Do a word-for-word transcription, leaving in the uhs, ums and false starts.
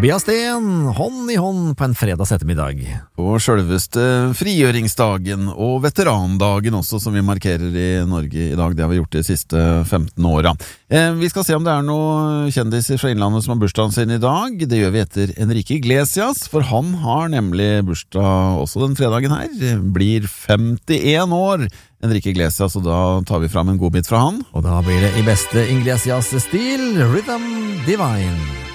Tobias Sten, hånd i hånd på en fredags ettermiddag. På selveste frigjøringsdagen og veterandagen også, som vi markerer i Norge i dag. Det har vi gjort de siste femten åra. Eh, vi skal se om det er noen kjendiser fra Innlandet som har bursdagen sin i dag. Det gjør vi etter Enrique Iglesias, for han har nemlig bursdag også den fredagen her. Blir femtien år, Enrique Iglesias, og da tar vi fram en god bit fra han. Og da blir det i beste Iglesias-stil, Rhythm Divine.